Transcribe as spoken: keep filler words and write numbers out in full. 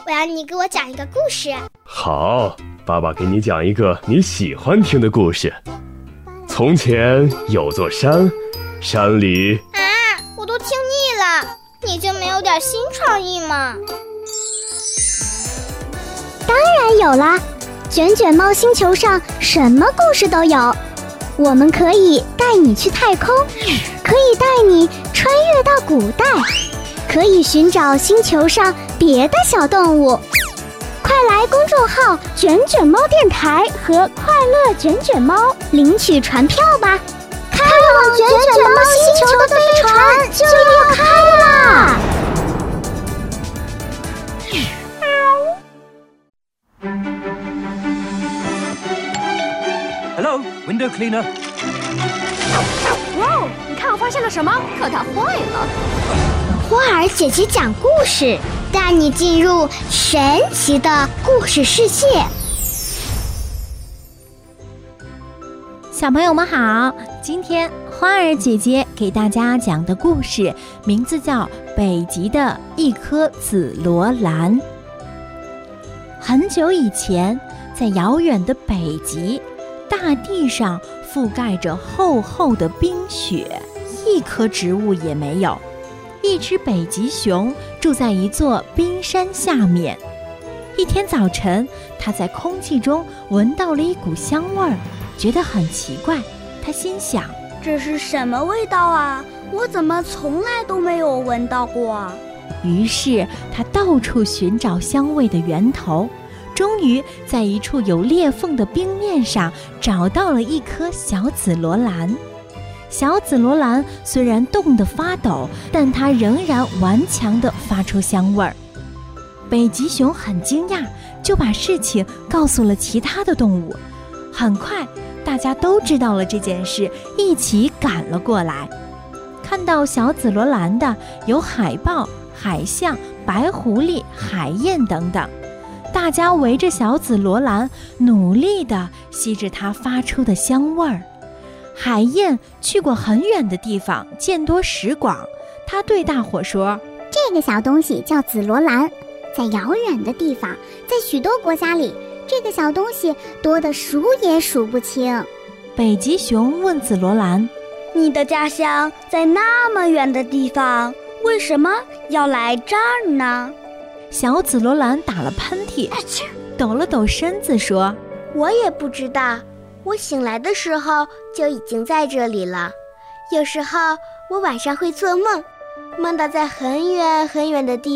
我要你给我讲一个故事。 好，爸爸给你讲一个你喜欢听的故事。从前有座山，山里…… 啊，我都听腻了，你就没有点新创意吗？ 当然有啦，卷卷猫星球上什么故事都有。我们可以带你去太空，可以带你穿越到古代，可以寻找星球上别的小动物。快来公众号卷卷猫电台和快乐卷卷猫领取船票吧，开往卷卷猫星球的飞船就要开啦 ！Hello, window cleaner. 哇哦！你看我发现了什么？可它坏了。 花儿姐姐讲故事，带你进入神奇的故事世界。 小朋友们好，今天花儿姐姐给大家讲的故事名字叫《北极的一颗紫罗兰》。很久以前，在遥远的北极，大地上覆盖着厚厚的冰雪，一棵植物也没有。一只北极熊住在一座冰山下面。一天早晨，它在空气中闻到了一股香味儿，觉得很奇怪。它心想： 这是什么味道啊？我怎么从来都没有闻到过？ 于是它到处寻找香味的源头，终于在一处有裂缝的冰面上找到了一颗小紫罗兰。小紫罗兰虽然冻得发抖，但它仍然顽强地发出香味儿。北极熊很惊讶，就把事情告诉了其他的动物。很快，大家都知道了这件事，一起赶了过来。看到小紫罗兰的有海豹、海象、白狐狸、海燕等等。大家围着小紫罗兰，努力地吸着它发出的香味儿。海燕去过很远的地方，见多识广，它对大伙说： 这个小东西叫紫罗兰，在遥远的地方，在许多国家里，这个小东西多得数也数不清。 北极熊问紫罗兰： 你的家乡在那么远的地方，为什么要来这儿呢？ 小紫罗兰打了喷嚏，抖了抖身子说： 我也不知道，我醒来的时候就已经在这里了。有时候我晚上会做梦，梦到在很远很远的地